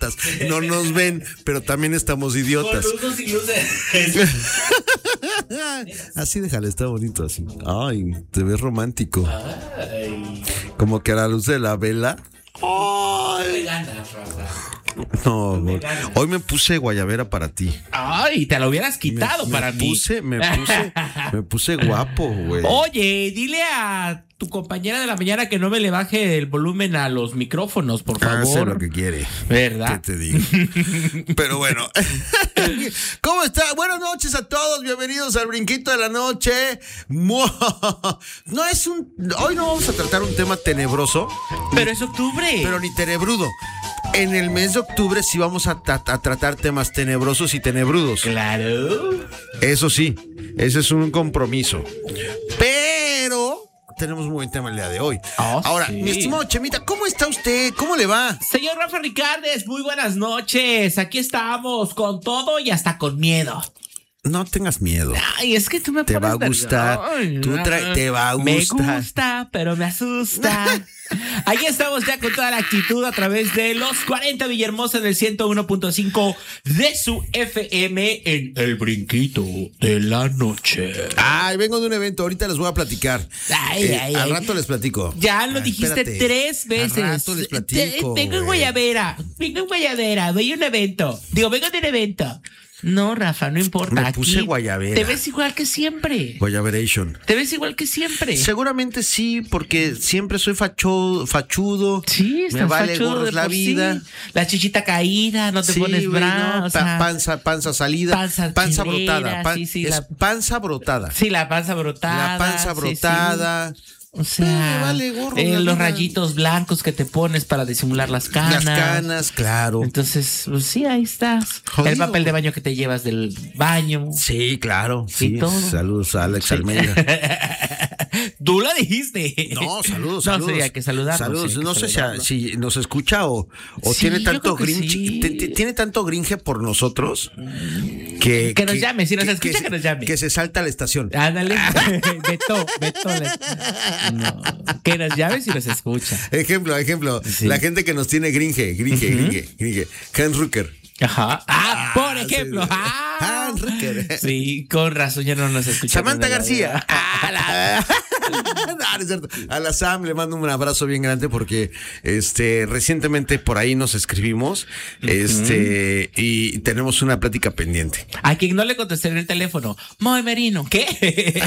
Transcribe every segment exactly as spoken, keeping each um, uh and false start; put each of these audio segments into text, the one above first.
idiotas. No nos ven, pero también estamos idiotas. Con luces y luces. Así déjale, está bonito así. Ay, te ves romántico. Ay. Como que a la luz de la vela. Ay. Me ganas, Rafa. No, no. Hoy me puse guayabera para ti. Ay, te lo hubieras quitado me, para me mí. Puse, me puse, me puse guapo, güey. Oye, dile a tu compañera de la mañana que no me le baje el volumen a los micrófonos, por favor. Hace lo que quiere. ¿Verdad? ¿Qué te digo? Pero bueno. ¿Cómo está? Buenas noches a todos. Bienvenidos al Brinquito de la Noche. No es un... Hoy no vamos a tratar un tema tenebroso. Pero es octubre. Pero ni tenebrudo. En el mes de octubre sí vamos a, ta- a tratar temas tenebrosos y tenebrudos. Claro. Eso sí, ese es un compromiso. Pero tenemos un buen tema el día de hoy. Oh, Ahora, sí. mi estimado Chemita, ¿cómo está usted? ¿Cómo le va? Señor Rafa Ricardes, muy buenas noches. Aquí estamos con todo y hasta con miedo. No tengas miedo. Ay, es que tú me Te pones va a gustar. nervioso. Tú trae- te va a Me gustar. gusta, pero me asusta. Aquí estamos ya con toda la actitud a través de los cuarenta Villahermosa en el ciento uno punto cinco de su F M en El Brinquito de la Noche. Ay, vengo de un evento, ahorita les voy a platicar. Ay, Eh, ay, al ay. rato les platico. Ya lo Ay, dijiste espérate. tres veces. Al rato les platico. Te- Vengo en güey. Guayabera, vengo en Guayabera, voy a un evento. Digo, vengo de un evento. No, Rafa, no importa. Me puse Aquí guayabera. Te ves igual que siempre. Guayaberation. Te ves igual que siempre. Seguramente sí, porque siempre soy facho, fachudo. Sí, estás me vale fachudo gorros de la por vida. sí. La chichita caída, no te Sí, pones güey, bra, no, o pa- sea, panza, panza salida, panza panza chilera, brotada, pan- sí, sí, es la- panza brotada, sí, la panza brotada. la panza sí, brotada, sí. O sea, Me vale gorro eh, la los vida. rayitos blancos que te pones para disimular las canas. las canas, claro. Entonces, pues sí, ahí estás. Jodido, El papel de güey. baño que te llevas del baño. Sí, claro, sí. todo. Saludos a Alex Almeida. Tú lo dijiste. No, saludos, No, saludos. sí, hay que saludarlo, Saludos. sí, hay que no sé si, saludarlo. si nos escucha o, o Sí, tiene yo tanto creo que grinche, sí. te- te- tiene tanto gringe por nosotros que Que nos llame, si nos escucha, se- que nos llame. que se salta a la estación. Ándale. Beto, Beto. le- No. Que nos llame si nos escucha. Ejemplo, ejemplo, Sí. la gente que nos tiene gringe, gringe, gringe, gringe. Hans Rucker. Ajá. Ah, por sí. ejemplo. Ah. Hans Rucker. Sí, con razón ya no nos escucha. Samantha García. Ah, la- No, no es cierto. A la Sam le mando un abrazo bien grande porque este recientemente por ahí nos escribimos este y tenemos una plática pendiente. A quien no le contesté en el teléfono. Moy Merino. ¿Qué?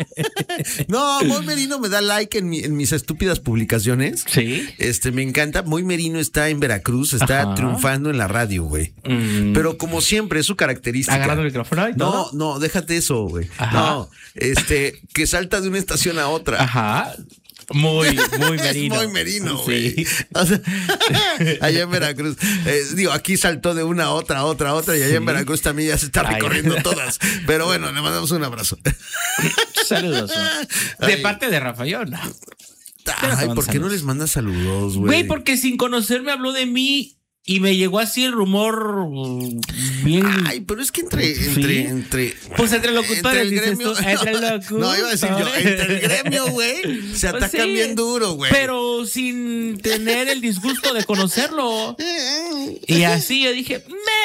No, Moy Merino me da like en, mi- en mis estúpidas publicaciones. Sí. Este, me encanta. Moy Merino está en Veracruz, está Ajá. triunfando en la radio, güey. Mm. Pero como siempre, es su característica. Agarrando el micrófono y No, todo. no, déjate eso, güey. Ajá. No, este, que salta de una estación a otra. Ajá. Muy, muy merino. Es muy merino, güey. Sí. O sea, allá en Veracruz. Eh, digo, aquí saltó de una a otra, a otra, a otra, y allá Sí. en Veracruz también ya se está Ay. recorriendo todas. Pero bueno, le mandamos un abrazo. Saludos. ¿No? De Ay. parte de Rafael. No. Ay, ¿por qué no les mandas saludos, güey? Güey, porque sin conocerme habló de mí y me llegó así el rumor mm, bien. Ay, pero es que entre, Sí. entre, entre. Pues entre locutores, entre el dices gremio. tú, entre locutores. No, iba a decir yo, entre el gremio, güey, se Pues atacan sí, bien duro, güey. Pero sin tener el disgusto de conocerlo. Y así yo dije,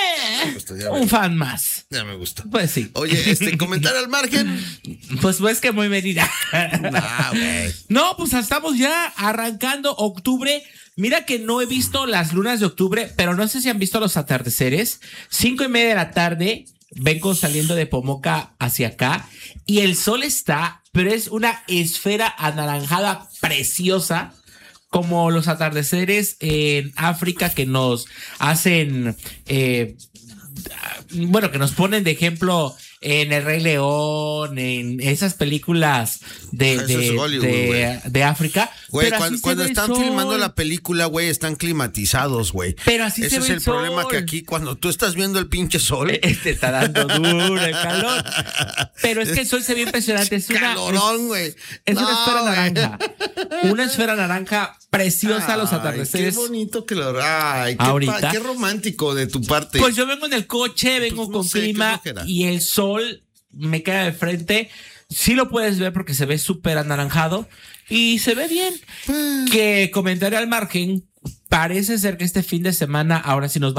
me gustó, ya un me- fan más. Ya me gustó. Pues sí. Oye, este, comentario al margen. Pues pues que muy venida. Ah, güey. No, pues estamos ya arrancando octubre. Mira que no he visto las lunas de octubre, pero no sé si han visto los atardeceres. Cinco y media de la tarde, vengo saliendo de Pomoca hacia acá y el sol está, pero es una esfera anaranjada preciosa, como los atardeceres en África que nos hacen, eh, bueno, que nos ponen de ejemplo en El Rey León, en esas películas de, Eso de, es Hollywood, de, güey. de África. Güey, Pero cuando, así se cuando ve el están sol. filmando la película, güey, están climatizados, güey. Pero así Ese se es ve el el problema, sol. que aquí cuando tú estás viendo el pinche sol. Este está dando duro el calor. Pero es que el sol se ve impresionante. Es una, Calorón, güey. es, es No, una esfera güey. naranja. Una esfera naranja preciosa, los Ay, atardeceres. Qué bonito que lo. Ay, qué, Ahorita. pa- qué romántico de tu parte. Pues yo vengo en el coche, vengo no con sé, qué clima flojera. y el sol me queda de frente. Sí lo puedes ver porque se ve súper anaranjado y se ve bien. Pues. Que comentario al margen, parece ser que este fin de semana ahora sí nos va